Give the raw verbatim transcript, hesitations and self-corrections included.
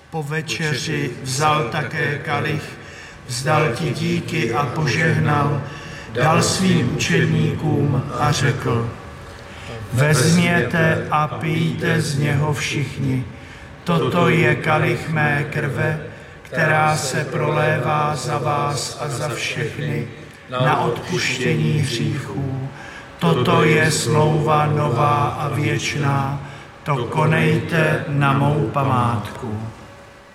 Po večeři vzal také kalich, vzdal ti díky a požehnal, dal svým učedníkům a řekl: Vezměte a pijte z něho všichni. Toto je kalich mé krve, která se prolévá za vás a za všechny na odpuštění hříchů. Toto je smlouva nová a věčná. To konejte na mou památku.